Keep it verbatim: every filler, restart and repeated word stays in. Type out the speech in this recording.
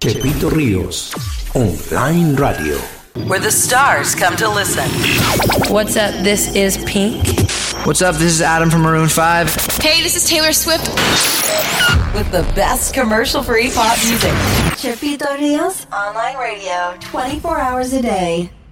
Chepito Ríos, Online Radio. Where the stars come to listen. What's up? This is Pink. What's up? This is Adam from Maroon five. Hey, this is Taylor Swift. With the best commercial-free pop music. Chepito Ríos Online Radio, twenty-four hours a day.